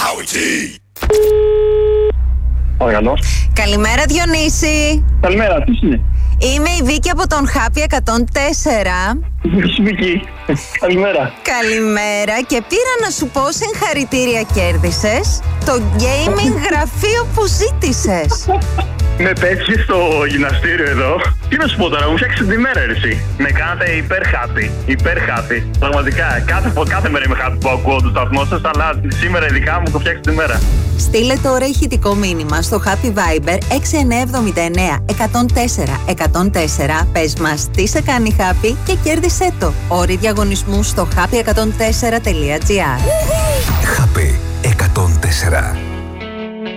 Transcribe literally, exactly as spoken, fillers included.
Παρακαλώ. Καλημέρα Διονύση. Καλημέρα, τι είναι? Είμαι η Βίκη από τον Happy εκατόν τέσσερα. Βίκη, καλημέρα. Καλημέρα και πήρα να σου πω συγχαρητήρια, κέρδισες το gaming γραφείο που ζήτησες. Με πέτυχε στο γυμναστήριο εδώ. Τι να σου πω τώρα, μου φτιάξετε τη μέρα, εσύ. Με κάνατε υπέρ happy. Υπέρ happy. Πραγματικά, κάθε, κάθε μέρα είμαι happy που ακούω το σταθμό σας, αλλά σήμερα ειδικά μου το φτιάξετε τη μέρα. Στείλε τώρα ηχητικό μήνυμα στο Happy Viber έξι εννιά εβδομήντα εννιά εκατόν τέσσερα εκατόν τέσσερα. Πες μας τι σε κάνει happy και κέρδισέ το. Όροι διαγωνισμού στο happy εκατόν τέσσερα τελεία τζι άρ. Happy εκατόν τέσσερα.